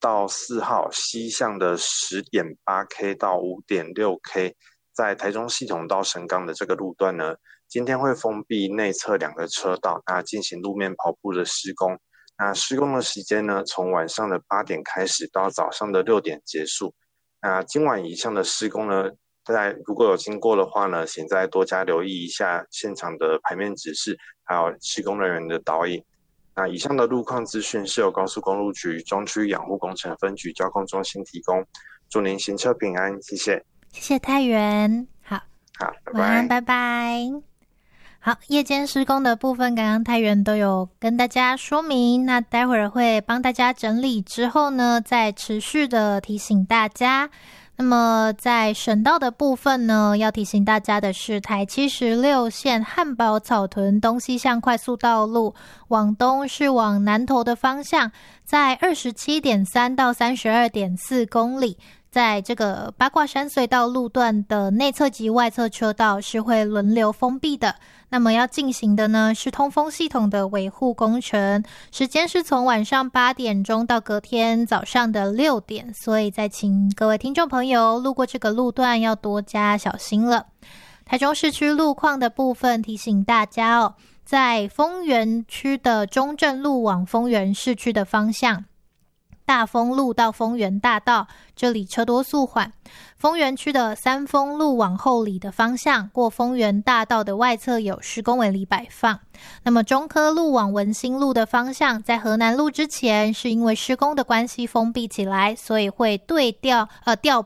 到4号西向的 10.8K 到 5.6K， 在台中系统到神冈的这个路段呢，今天会封闭内侧2个车道，那进行路面跑步的施工。那施工的时间呢，从晚上的8点开始到早上的6点结束。那今晚以上的施工呢，如果有经过的话呢，请再多加留意一下现场的牌面指示，还有施工人员的导引。那以上的路况资讯是由高速公路局中区养护工程分局交控中心提供。祝您行车平安，谢谢。 谢谢太原。好， 拜拜。 晚安，拜拜。好，夜间施工的部分，刚刚太原都有跟大家说明，那待会儿会帮大家整理之后呢，再持续的提醒大家。那么在省道的部分呢，要提醒大家的是，台76线汉宝草屯东西向快速道路往东是往南投的方向，在 27.3 到 32.4 公里，在这个八卦山隧道路段的内侧及外侧车道是会轮流封闭的。那么要进行的呢是通风系统的维护工程，时间是从晚上8点钟到隔天早上的6点，所以再请各位听众朋友路过这个路段要多加小心了。台中市区路况的部分提醒大家哦，在丰原区的中正路往丰原市区的方向，大丰路到丰原大道，这里车多速缓。丰原区的三丰路往后里的方向，过丰原大道的外侧有施工围篱摆放。那么中科路往文心路的方向，在河南路之前是因为施工的关系封闭起来，所以会调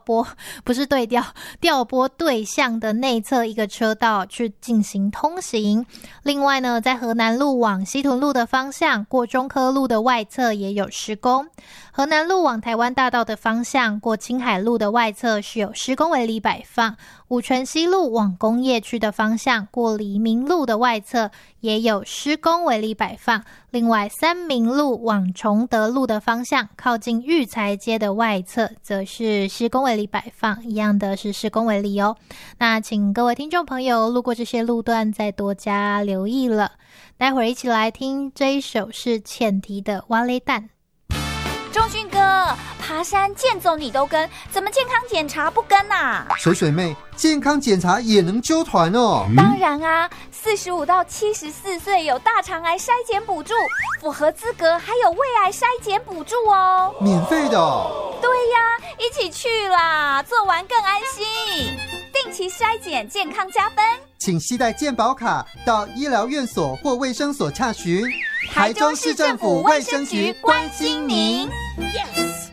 拨对向的内侧一个车道去进行通行。另外呢，在河南路往西屯路的方向，过中科路的外侧也有施工。河南路往台湾大道的方向，过青海路的外侧是有施工围篱摆放。五权西路往工业区的方向，过黎明路的外侧也有施工围篱摆放。另外三民路往崇德路的方向，靠近育才街的外侧则是施工围篱摆放，一样的是施工围篱哦。那请各位听众朋友路过这些路段再多加留意了。待会儿一起来听这一首是浅提的蛙雷蛋。 仲勋哥，爬山健走你都跟，怎么健康检查不跟啊？ 水水妹，健康检查也能揪团哦？ 当然啊，45到74岁有大肠癌筛检补助，符合资格还有胃癌筛检补助哦， 免费的哦？ 对呀，一起去啦，做完更安心。定期筛检，健康加分。 请携带健保卡到医疗院所或卫生所洽询。 台中市政府卫生局关心您。Yes。